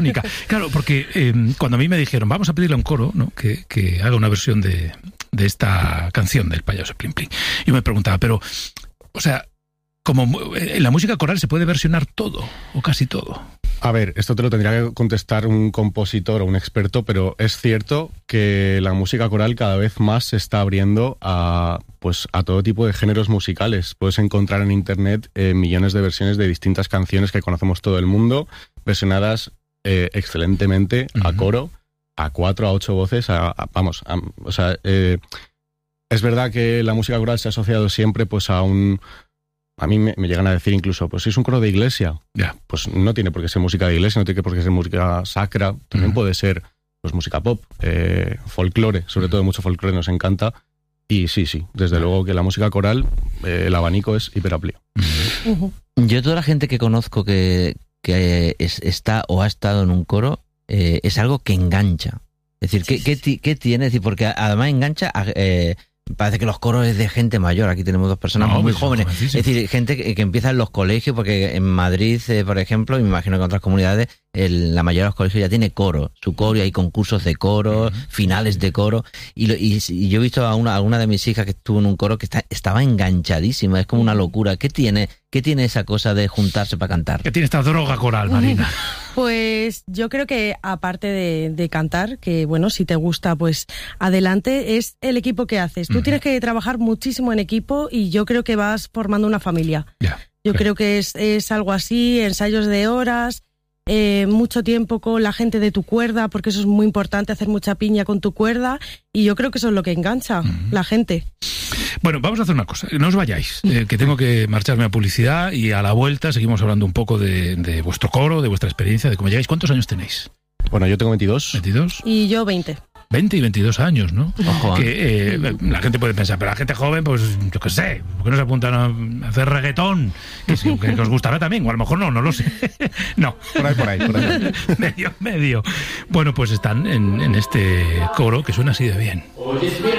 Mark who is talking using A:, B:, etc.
A: Claro, porque cuando a mí me dijeron, vamos a pedirle a un coro, ¿no?, que haga una versión de esta canción del Payaso Plim Plim, yo me preguntaba, pero, o sea, como en la música coral se puede versionar todo, o casi todo.
B: A ver, esto te lo tendría que contestar un compositor o un experto, pero es cierto que la música coral cada vez más se está abriendo a todo tipo de géneros musicales. Puedes encontrar en internet millones de versiones de distintas canciones que conocemos todo el mundo, versionadas excelentemente a coro, a 4, a 8 voces, es verdad que la música coral se ha asociado siempre pues a mí me llegan a decir incluso, pues si es un coro de iglesia, pues no tiene por qué ser música de iglesia, no tiene por qué ser música sacra, también puede ser pues música pop, folclore, sobre todo mucho folclore nos encanta, y sí, desde luego que la música coral, el abanico es hiperamplio.
C: Yo toda la gente que conozco que está o ha estado en un coro, es algo que engancha. Es decir, ¿qué tiene? Es decir, porque además engancha parece que los coros es de gente mayor. Aquí tenemos dos personas muy jóvenes. Es decir, gente que empieza en los colegios, porque en Madrid, por ejemplo, y me imagino que en otras comunidades, la mayoría de los colegios ya tiene coro. Su coro, y hay concursos de coro, finales de coro. Y yo he visto a una de mis hijas que estuvo en un coro que estaba enganchadísima. Es como una locura. ¿Qué tiene esa cosa de juntarse para cantar?
A: ¿Qué tiene esta droga coral, Marina?
D: Pues yo creo que aparte de cantar, que bueno, si te gusta, pues adelante, es el equipo que haces. Tú tienes que trabajar muchísimo en equipo y yo creo que vas formando una familia. Yo creo que es algo así, ensayos de horas, mucho tiempo con la gente de tu cuerda, porque eso es muy importante, hacer mucha piña con tu cuerda, y yo creo que eso es lo que engancha la gente.
A: Bueno, vamos a hacer una cosa, no os vayáis, que tengo que marcharme a publicidad, y a la vuelta seguimos hablando un poco de vuestro coro, de vuestra experiencia, de cómo llegáis. ¿Cuántos años tenéis?
B: Bueno, yo tengo 22.
A: ¿22?
D: Y yo 20.
A: 20 y 22 años, ¿no?
C: Ojo.
A: Que la gente puede pensar, pero la gente joven, pues yo qué sé, ¿por qué no se apuntan a hacer reggaetón? Que os gustará también, o a lo mejor no lo sé. No.
B: Por ahí.
A: Medio. Bueno, pues están en este coro que suena así de bien.